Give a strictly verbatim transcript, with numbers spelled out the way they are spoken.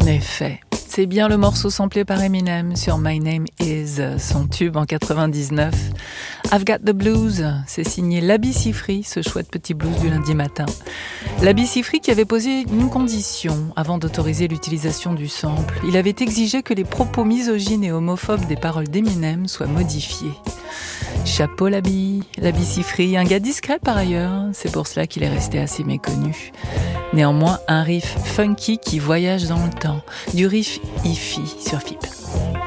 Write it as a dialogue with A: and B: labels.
A: effet, c'est bien le morceau samplé par Eminem sur My Name Is, son tube en quatre-vingt-dix-neuf. I've Got the Blues, c'est signé Labi Siffre, ce chouette petit blues du lundi matin. Labi Siffre qui avait posé une condition avant d'autoriser l'utilisation du sample. Il avait exigé que les propos misogynes et homophobes des paroles d'Eminem soient modifiés. Chapeau Labi, Labi Siffre, un gars discret par ailleurs, c'est pour cela qu'il est resté assez méconnu. Néanmoins, un riff funky qui voyage dans le temps, du riff hi-fi sur F I P.